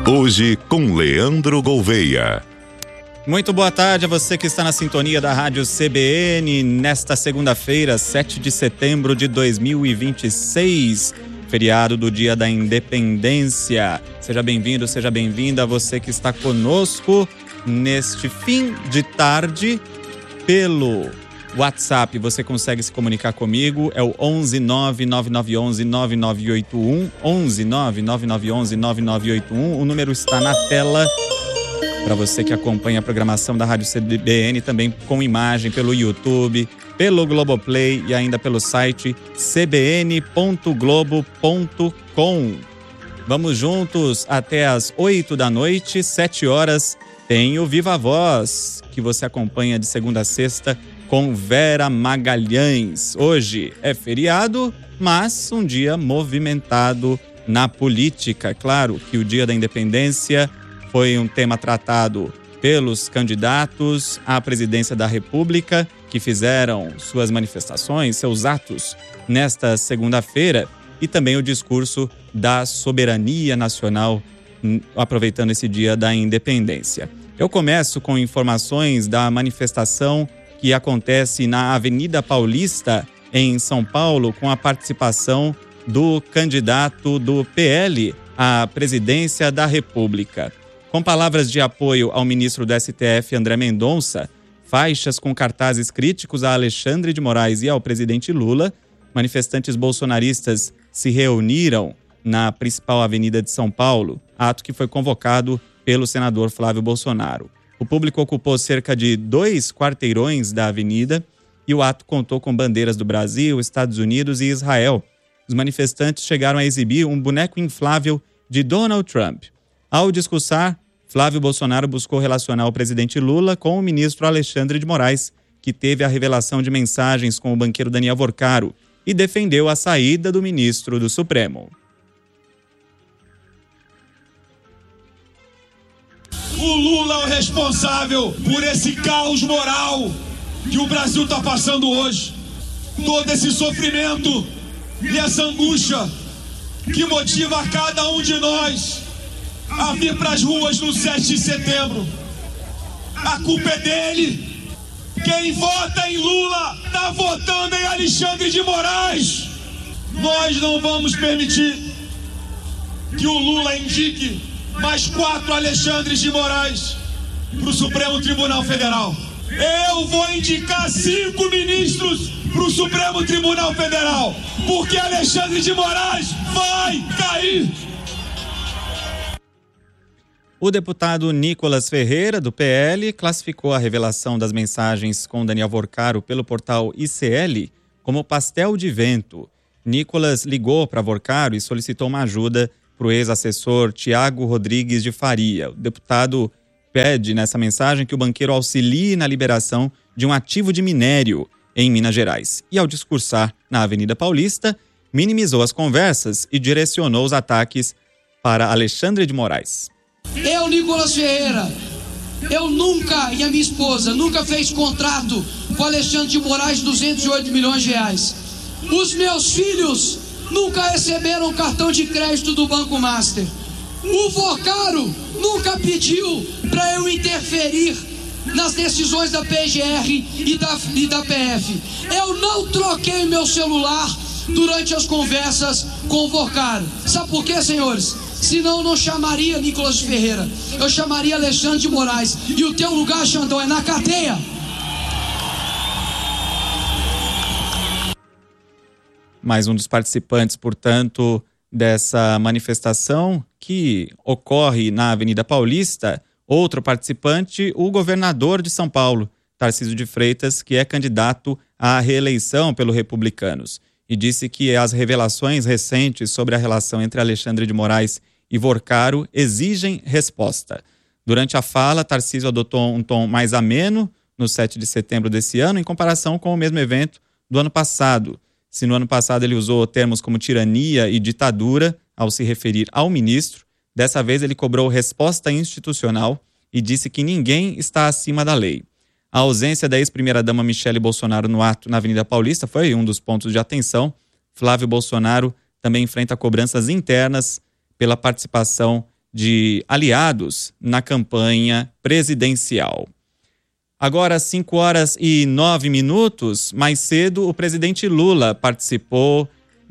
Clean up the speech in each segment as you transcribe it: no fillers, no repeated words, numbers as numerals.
Hoje com Leandro Gouveia. Muito boa tarde a você que está na sintonia da Rádio CBN nesta segunda-feira, 7 de setembro de 2026, feriado do Dia da Independência. Seja bem-vindo, seja bem-vinda a você que está conosco neste fim de tarde pelo WhatsApp. Você consegue se comunicar comigo, é o 11 99911 9981, 11 99911 9981. O número está na tela para você que acompanha a programação da Rádio CBN, também com imagem pelo YouTube, pelo Globoplay e ainda pelo site cbn.globo.com. Vamos juntos até as 8 da noite, 7 horas, tem o Viva Voz, que você acompanha de segunda a sexta com Vera Magalhães. Hoje é feriado, mas um dia movimentado na política. Claro que o Dia da Independência foi um tema tratado pelos candidatos à presidência da República, que fizeram suas manifestações, seus atos nesta segunda-feira, e também o discurso da soberania nacional, aproveitando esse Dia da Independência. Eu começo com informações da manifestação que acontece na Avenida Paulista, em São Paulo, com a participação do candidato do PL à presidência da República. Com palavras de apoio ao ministro do STF, André Mendonça, faixas com cartazes críticos a Alexandre de Moraes e ao presidente Lula, manifestantes bolsonaristas se reuniram na principal avenida de São Paulo, ato que foi convocado pelo senador Flávio Bolsonaro. O público ocupou cerca de 2 quarteirões da avenida e o ato contou com bandeiras do Brasil, Estados Unidos e Israel. Os manifestantes chegaram a exibir um boneco inflável de Donald Trump. Ao discursar, Flávio Bolsonaro buscou relacionar o presidente Lula com o ministro Alexandre de Moraes, que teve a revelação de mensagens com o banqueiro Daniel Vorcaro, e defendeu a saída do ministro do Supremo. O Lula é o responsável por esse caos moral que o Brasil está passando hoje. Todo esse sofrimento e essa angústia que motiva cada um de nós a vir para as ruas no 7 de setembro. A culpa é dele. Quem vota em Lula está votando em Alexandre de Moraes. Nós não vamos permitir que o Lula indique mais 4 Alexandres de Moraes para o Supremo Tribunal Federal. Eu vou indicar 5 ministros para o Supremo Tribunal Federal, porque Alexandre de Moraes vai cair. O deputado Nicolas Ferreira, do PL, classificou a revelação das mensagens com Daniel Vorcaro pelo portal ICL como pastel de vento. Nicolas ligou para Vorcaro e solicitou uma ajuda para o ex-assessor Tiago Rodrigues de Faria. O deputado pede nessa mensagem que o banqueiro auxilie na liberação de um ativo de minério em Minas Gerais. E ao discursar na Avenida Paulista, minimizou as conversas e direcionou os ataques para Alexandre de Moraes. Eu, Nicolas Ferreira, eu nunca, e a minha esposa, nunca fez contrato com Alexandre de Moraes de 208 milhões de reais. Os meus filhos nunca receberam cartão de crédito do Banco Master. O Vorcaro nunca pediu para eu interferir nas decisões da PGR e da PF. Eu não troquei meu celular durante as conversas com o Vorcaro. Sabe por quê, senhores? Senão eu não chamaria Nicolas Ferreira, eu chamaria Alexandre de Moraes. E o teu lugar, Xandão, é na cadeia. Mais um dos participantes, portanto, dessa manifestação que ocorre na Avenida Paulista. Outro participante, o governador de São Paulo, Tarcísio de Freitas, que é candidato à reeleição pelos Republicanos, e disse que as revelações recentes sobre a relação entre Alexandre de Moraes e Vorcaro exigem resposta. Durante a fala, Tarcísio adotou um tom mais ameno no 7 de setembro desse ano, em comparação com o mesmo evento do ano passado. Se no ano passado ele usou termos como tirania e ditadura ao se referir ao ministro, dessa vez ele cobrou resposta institucional e disse que ninguém está acima da lei. A ausência da ex-primeira-dama Michele Bolsonaro no ato na Avenida Paulista foi um dos pontos de atenção. Flávio Bolsonaro também enfrenta cobranças internas pela participação de aliados na campanha presidencial. Agora, 5h09, mais cedo, o presidente Lula participou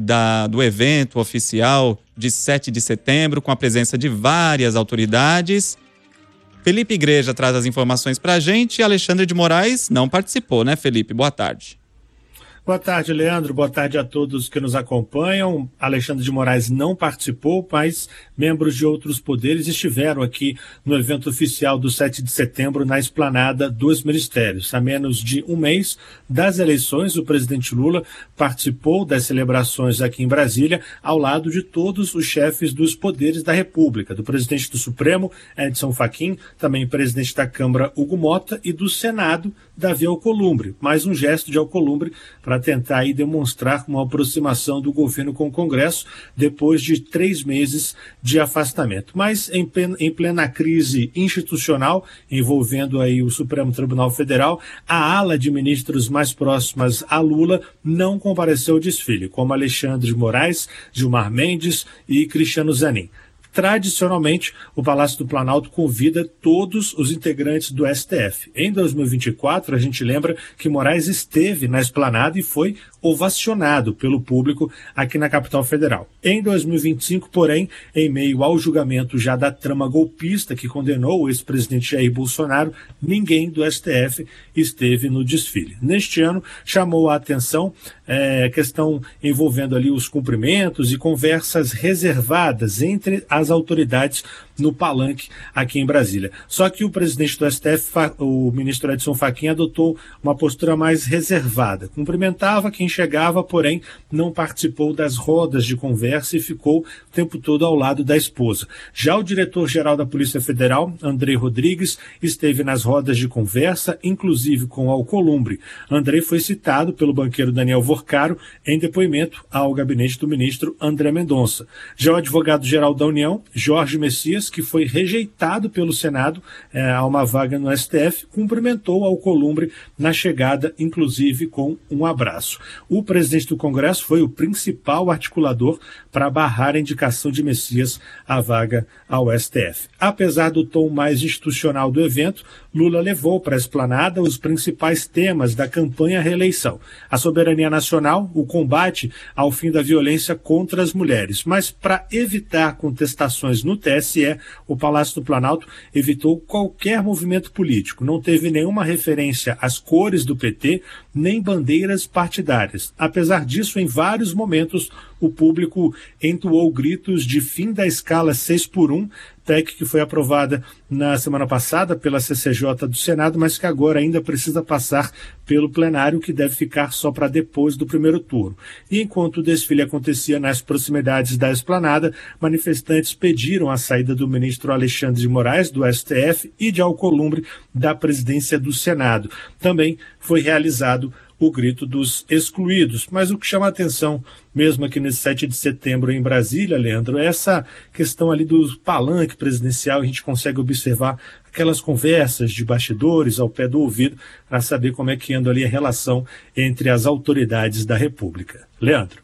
do evento oficial de 7 de setembro, com a presença de várias autoridades. Felipe Igreja traz as informações para a gente e Alexandre de Moraes não participou, né, Felipe? Boa tarde. Boa tarde, Leandro. Boa tarde a todos que nos acompanham. Alexandre de Moraes não participou, mas membros de outros poderes estiveram aqui no evento oficial do 7 de setembro na esplanada dos ministérios. Há menos de um mês das eleições, o presidente Lula participou das celebrações aqui em Brasília, ao lado de todos os chefes dos poderes da República, do presidente do Supremo, Edson Fachin, também presidente da Câmara, Hugo Mota, e do Senado, Davi Alcolumbre. Mais um gesto de Alcolumbre para tentar aí demonstrar uma aproximação do governo com o Congresso depois de 3 meses de afastamento. Mas em plena crise institucional envolvendo aí o Supremo Tribunal Federal, a ala de ministros mais próximas a Lula não compareceu ao desfile, como Alexandre de Moraes, Gilmar Mendes e Cristiano Zanin. Tradicionalmente, o Palácio do Planalto convida todos os integrantes do STF. Em 2024, a gente lembra que Moraes esteve na esplanada e foi ovacionado pelo público aqui na capital federal. Em 2025, porém, em meio ao julgamento já da trama golpista que condenou o ex-presidente Jair Bolsonaro, ninguém do STF esteve no desfile. Neste ano, chamou a atenção questão envolvendo ali os cumprimentos e conversas reservadas entre as autoridades no palanque aqui em Brasília. Só que o presidente do STF, o ministro Edson Fachin, adotou uma postura mais reservada. Cumprimentava quem chegava, porém não participou das rodas de conversa e ficou o tempo todo ao lado da esposa. Já o diretor-geral da Polícia Federal, Andrei Rodrigues, esteve nas rodas de conversa, inclusive com Alcolumbre. Andrei foi citado pelo banqueiro Daniel Vorcaro em depoimento ao gabinete do ministro André Mendonça. Já o advogado-geral da União, Jorge Messias, que foi rejeitado pelo Senado a uma vaga no STF, cumprimentou Alcolumbre na chegada, inclusive com um abraço. O presidente do Congresso foi o principal articulador para barrar a indicação de Messias à vaga ao STF. Apesar do tom mais institucional do evento, Lula levou para a esplanada os principais temas da campanha à reeleição: a soberania nacional, o combate ao fim da violência contra as mulheres. Mas para evitar contestações no TSE, o Palácio do Planalto evitou qualquer movimento político. Não teve nenhuma referência às cores do PT, nem bandeiras partidárias. Apesar disso, em vários momentos, o público entoou gritos de fim da escala 6x1, PEC que foi aprovada na semana passada pela CCJ do Senado, mas que agora ainda precisa passar pelo plenário, que deve ficar só para depois do primeiro turno. E enquanto o desfile acontecia nas proximidades da esplanada, manifestantes pediram a saída do ministro Alexandre de Moraes, do STF, e de Alcolumbre, da presidência do Senado. Também foi realizado o grito dos excluídos. Mas o que chama a atenção, mesmo aqui nesse 7 de setembro em Brasília, Leandro, é essa questão ali do palanque presidencial. A gente consegue observar aquelas conversas de bastidores ao pé do ouvido para saber como é que anda ali a relação entre as autoridades da República. Leandro.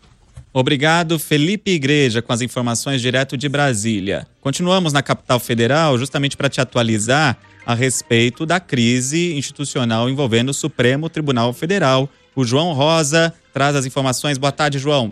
Obrigado, Felipe Igreja, com as informações direto de Brasília. Continuamos na capital federal, justamente para te atualizar a respeito da crise institucional envolvendo o Supremo Tribunal Federal. O João Rosa traz as informações. Boa tarde, João.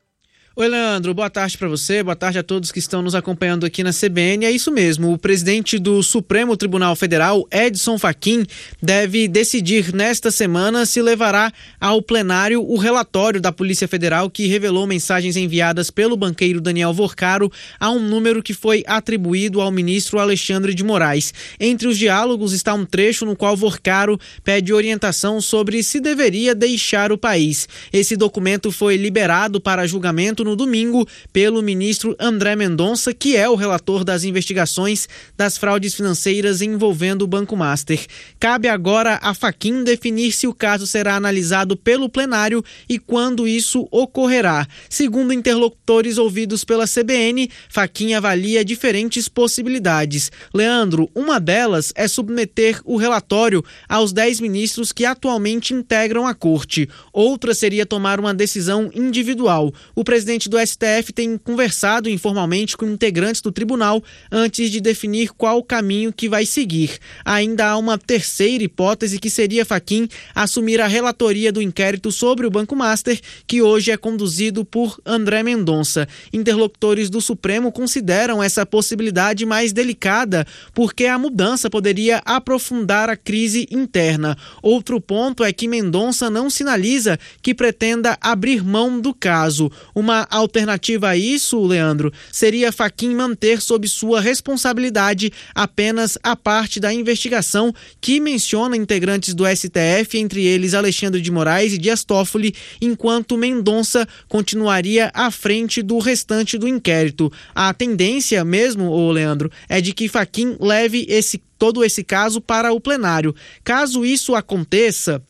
Oi, Leandro, boa tarde para você, boa tarde a todos que estão nos acompanhando aqui na CBN. É isso mesmo, o presidente do Supremo Tribunal Federal, Edson Fachin, deve decidir nesta semana se levará ao plenário o relatório da Polícia Federal que revelou mensagens enviadas pelo banqueiro Daniel Vorcaro a um número que foi atribuído ao ministro Alexandre de Moraes. Entre os diálogos está um trecho no qual Vorcaro pede orientação sobre se deveria deixar o país. Esse documento foi liberado para julgamento no domingo pelo ministro André Mendonça, que é o relator das investigações das fraudes financeiras envolvendo o Banco Master. Cabe agora a Fachin definir se o caso será analisado pelo plenário e quando isso ocorrerá. Segundo interlocutores ouvidos pela CBN, Fachin avalia diferentes possibilidades. Leandro, uma delas é submeter o relatório aos 10 ministros que atualmente integram a corte. Outra seria tomar uma decisão individual. O presidente presidente do STF tem conversado informalmente com integrantes do tribunal antes de definir qual o caminho que vai seguir. Ainda há uma terceira hipótese, que seria Fachin assumir a relatoria do inquérito sobre o Banco Master, que hoje é conduzido por André Mendonça. Interlocutores do Supremo consideram essa possibilidade mais delicada, porque a mudança poderia aprofundar a crise interna. Outro ponto é que Mendonça não sinaliza que pretenda abrir mão do caso. Uma alternativa a isso, Leandro, seria Fachin manter sob sua responsabilidade apenas a parte da investigação que menciona integrantes do STF, entre eles Alexandre de Moraes e Dias Toffoli, enquanto Mendonça continuaria à frente do restante do inquérito. A tendência mesmo, Leandro, é de que Fachin leve todo esse caso para o plenário. Caso isso aconteça,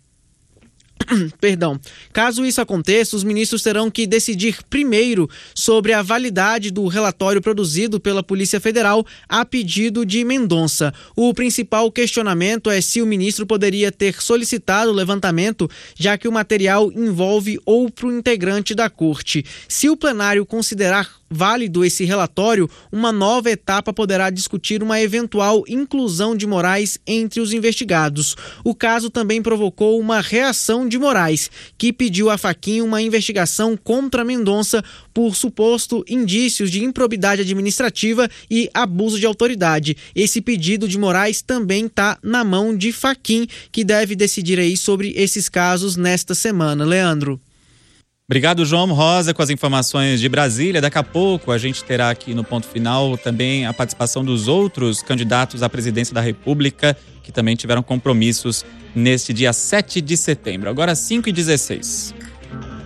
os ministros terão que decidir primeiro sobre a validade do relatório produzido pela Polícia Federal a pedido de Mendonça. O principal questionamento é se o ministro poderia ter solicitado o levantamento, já que o material envolve outro integrante da corte. Se o plenário considerar válido esse relatório, uma nova etapa poderá discutir uma eventual inclusão de Moraes entre os investigados. O caso também provocou uma reação de Moraes, que pediu a Fachin uma investigação contra Mendonça por suposto indícios de improbidade administrativa e abuso de autoridade. Esse pedido de Moraes também está na mão de Fachin, que deve decidir aí sobre esses casos nesta semana. Leandro. Obrigado, João Rosa, com as informações de Brasília. Daqui a pouco a gente terá aqui no Ponto Final também a participação dos outros candidatos à presidência da República, que também tiveram compromissos neste dia 7 de setembro. Agora 5h16.